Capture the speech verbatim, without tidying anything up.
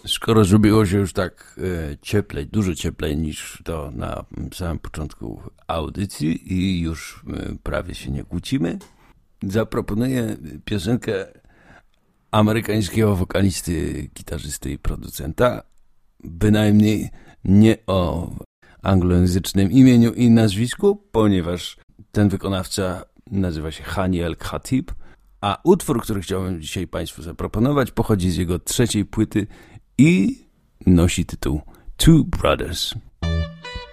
Skoro zrobiło się już tak e, cieplej, dużo cieplej niż to na samym początku audycji i już e, prawie się nie kłócimy, zaproponuję piosenkę amerykańskiego wokalisty, gitarzysty i producenta, bynajmniej nie o anglojęzycznym imieniu i nazwisku, ponieważ ten wykonawca nazywa się Hani El Khatib, a utwór, który chciałbym dzisiaj Państwu zaproponować, pochodzi z jego trzeciej płyty i nosi tytuł Two Brothers.